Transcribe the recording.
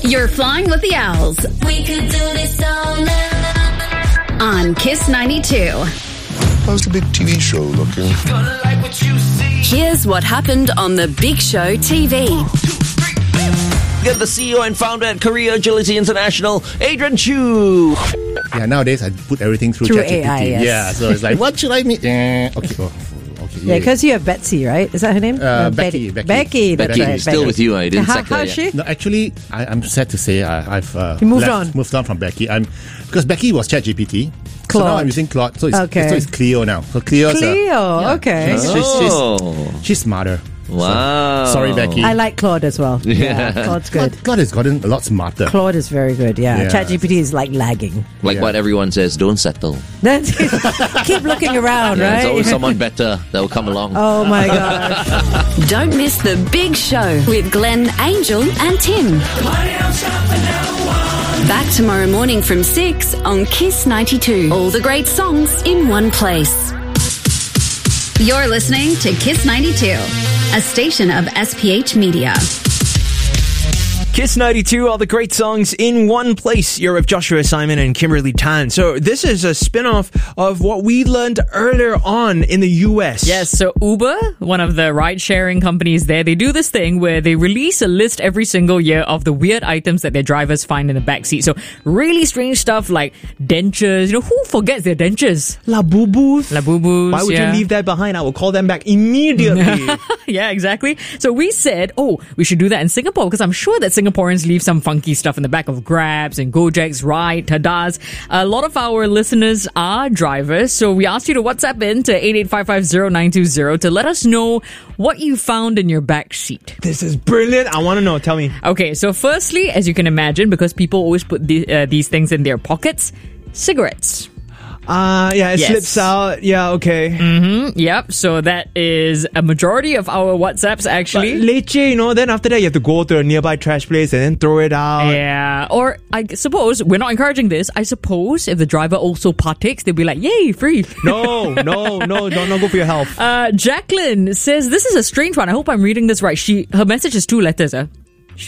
You're flying with the Owls. We could do this all night. On Kiss 92. How's the big TV show looking? Here's what happened on the Big Show TV. Get the CEO and founder at Korea Agility International, Adrian Chu. Yeah, nowadays I put everything through ChatGPT. AI, yes. Yeah, so it's like, what should I meet? Okay. Yeah, because you have Betsy, right? Is that her name? Becky. Becky, that's right. Still Becky. with you. I didn't sack her How's yet. she? No, actually, I'm sad to say I've moved on from Becky. Because Becky was ChatGPT. So now Claude. I'm using Claude. So it's, Okay. so it's Clio now. So Clio's okay. She's smarter. Wow. So, sorry, Becky. I like Claude as well. Yeah, Claude's good. Claude has gotten a lot smarter. Claude is very good, yeah. ChatGPT is like lagging. Like what everyone says, don't settle. Keep looking around, Yeah, right? there's always someone better that will come along. Oh my gosh. Don't miss the Big Show with Glenn, Angel, and Tim. Back tomorrow morning from 6 on Kiss 92. All the great songs in one place. You're listening to Kiss 92, a station of SPH Media. Kiss 92, all the great songs in one place. You're with Joshua Simon and Kimberly Tan. So this is a spin-off of what we learned earlier on in the US. Yes, so Uber, one of the ride-sharing companies there, they do this thing where they release a list every single year of the weird items that their drivers find in the backseat. So really strange stuff like dentures. You know, who forgets their dentures? Labubus. Labubus, Why would yeah. you leave that behind? I will call them back immediately. Yeah, exactly. So we said, we should do that in Singapore because I'm sure that Singaporeans leave some funky stuff in the back of Grabs and Gojeks, Ride, Tadas. A lot of our listeners are drivers, so we asked you to WhatsApp in to 88550920 to let us know what you found in your back seat. This is brilliant. I want to know. Tell me. Okay, so firstly, as you can imagine, because people always put these things in their pockets, cigarettes. It slips out. Yeah, okay. Yep, so that is a majority of our WhatsApps actually. But leche, then after that you have to go to a nearby trash place and then throw it out. Yeah, or I suppose, we're not encouraging this, I suppose if the driver also partakes, they'll be like, yay, free. No, don't go for your health. Jacqueline says, this is a strange one. I hope I'm reading this right. Her message is 2 letters.